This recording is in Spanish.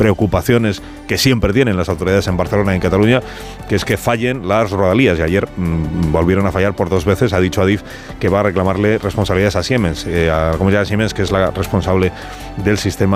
preocupaciones que siempre tienen las autoridades en Barcelona y en Cataluña, que es que fallen las rodalías. Y ayer volvieron a fallar por 2 veces. Ha dicho Adif que va a reclamarle responsabilidades a Siemens, a la comunidad de Siemens, que es la responsable del sistema